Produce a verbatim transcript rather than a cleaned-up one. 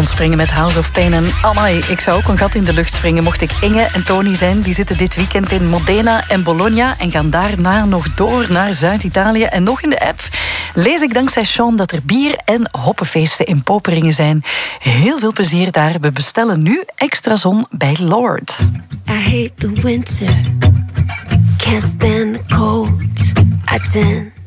rondspringen met House of Pain. En amai, ik zou ook een gat in de lucht springen mocht ik Inge en Tony zijn. Die zitten dit weekend in Modena en Bologna en gaan daarna nog door naar Zuid-Italië. En nog in de app lees ik dankzij Sean dat er bier- en hoppenfeesten in Poperingen zijn. Heel veel plezier daar. We bestellen nu extra zon bij Lord. I hate the winter, can't stand the cold. I tend